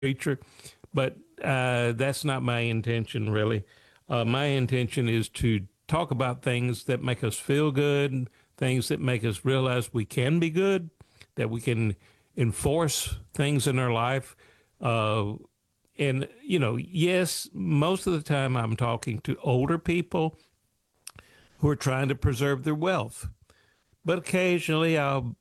preacher, but that's not my intention, really. My intention is to talk about things that make us feel good, things that make us realize we can be good, that we can enforce things in our life. Uh, and, yes, most of the time I'm talking to older people who are trying to preserve their wealth. But occasionally I'll